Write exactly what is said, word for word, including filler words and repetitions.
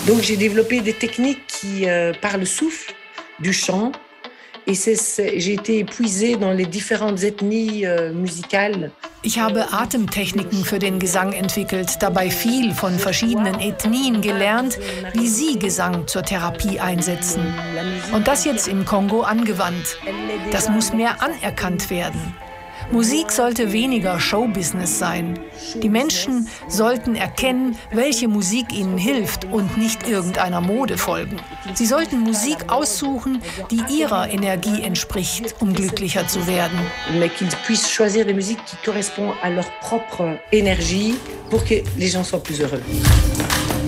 Donc j'ai développé des techniques qui, euh, par le souffle, du chant, et c'est, c'est, j'ai été épuisée dans les différentes ethnies euh, musicales. Ich habe Atemtechniken für den Gesang entwickelt, dabei viel von verschiedenen Ethnien gelernt, wie sie Gesang zur Therapie einsetzen. Und das jetzt im Kongo angewandt. Das muss mehr anerkannt werden. Musik sollte weniger Showbusiness sein. Die Menschen sollten erkennen, welche Musik ihnen hilft und nicht irgendeiner Mode folgen. Sie sollten Musik aussuchen, die ihrer Energie entspricht, um glücklicher zu werden. Mais qu'ils puissent choisir des musiques qui correspondent à leur propre énergie pour que les gens soient plus heureux.